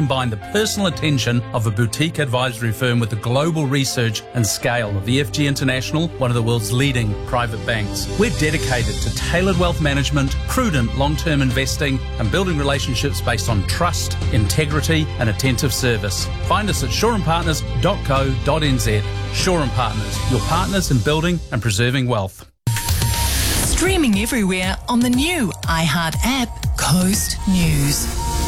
combine the personal attention of a boutique advisory firm with the global research and scale of EFG International, one of the world's leading private banks. We're dedicated to tailored wealth management, prudent long-term investing, and building relationships based on trust, integrity, and attentive service. Find us at shoreandpartners.co.nz. Shore and Partners, your partners in building and preserving wealth. Streaming everywhere on the new iHeart app, Coast News.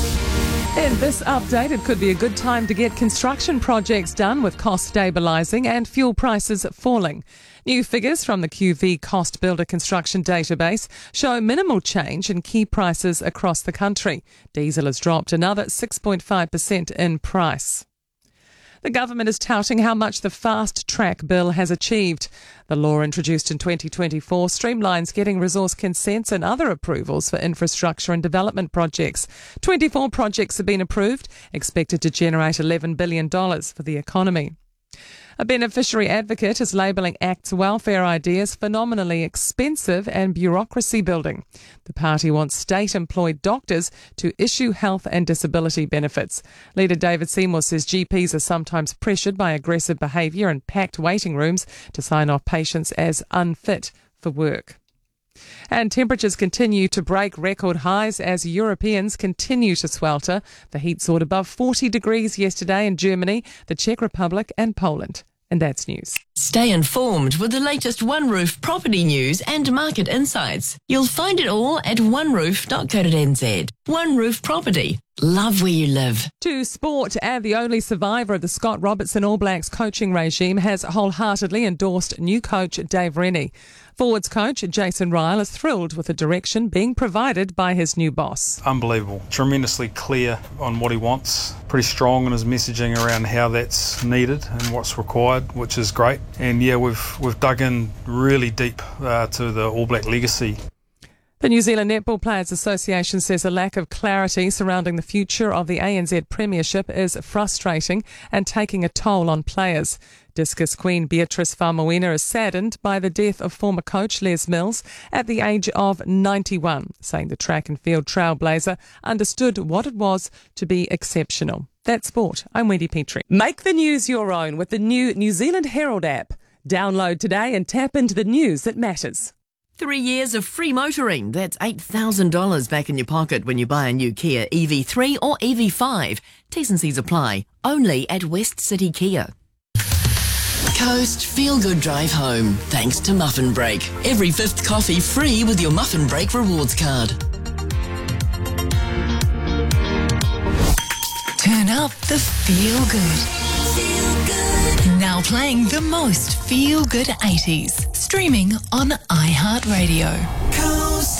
In this update, it could be a good time to get construction projects done with cost stabilising and fuel prices falling. New figures from the QV Cost Builder Construction Database show minimal change in key prices across the country. Diesel has dropped another 6.5% in price. The government is touting how much the Fast Track Bill has achieved. The law, introduced in 2024, streamlines getting resource consents and other approvals for infrastructure and development projects. 24 projects have been approved, expected to generate $11 billion for the economy. A beneficiary advocate is labelling ACT's welfare ideas phenomenally expensive and bureaucracy building. The party wants state-employed doctors to issue health and disability benefits. Leader David Seymour says GPs are sometimes pressured by aggressive behaviour and packed waiting rooms to sign off patients as unfit for work. And temperatures continue to break record highs as Europeans continue to swelter. The heat soared above 40 degrees yesterday in Germany, the Czech Republic and Poland. And that's news. Stay informed with the latest One Roof property news and market insights. You'll find it all at oneroof.co.nz. One Roof Property. Love where you live. To sport, and the only survivor of the Scott Robertson All Blacks coaching regime has wholeheartedly endorsed new coach Dave Rennie. Forwards coach Jason Ryle is thrilled with the direction being provided by his new boss. Unbelievable. Tremendously clear on what he wants. Pretty strong in his messaging around how that's needed and what's required, which is great. And yeah, we've dug in really deep to the All Black legacy. The New Zealand Netball Players Association says a lack of clarity surrounding the future of the ANZ Premiership is frustrating and taking a toll on players. Discus Queen Beatrice Faumuina is saddened by the death of former coach Les Mills at the age of 91, saying the track and field trailblazer understood what it was to be exceptional. That's sport. I'm Wendy Petrie. Make the news your own with the new New Zealand Herald app. Download today and tap into the news that matters. 3 years of free motoring. That's $8,000 back in your pocket when you buy a new Kia EV3 or EV5. T's and C's apply. Only at West City Kia. Coast Feel Good Drive Home. Thanks to Muffin Break. Every fifth coffee free with your Muffin Break rewards card. Turn up the Feel Good. Feel Good. Now playing the most Feel Good 80s. Streaming on iHeartRadio.